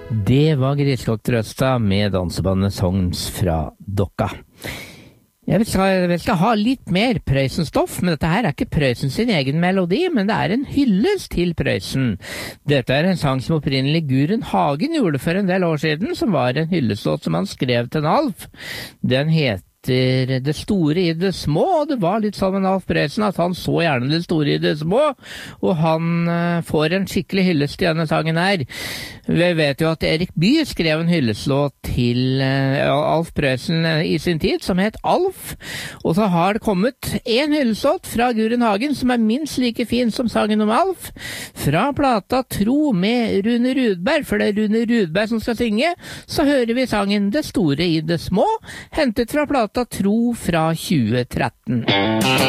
Det var Grislokk-Trøsta med dansebandet Sogns fra Dokka. Vi skal ha litt mer Prøysen-stoff, men dette her er ikke Prøysen sin egen melodi, men det er en hyllest til Prøysen. Dette er en sang som opprinnelig Guren Hagen gjorde for en del år siden, som var en hyllestlåt som han skrev til en Alf. Den heter Det store i det små, og det var litt sånn med Alf Prøysen at han så gjerne det store i det små, og han får en skikkelig hyllest i denne sangen her. Vi vet jo at Erik Bye skrev en hyllestlåt til Alf Prøysen i sin tid, som het Alf, og så har det kommet en hyllestlåt fra Guren Hagen som er minst like fin som sangen om Alf, fra plata Tro med Rune Rudberg, for det er Rune Rudberg som skal synge. Så hører vi sangen Det store i det små, hentet fra plata Tro fra 2013.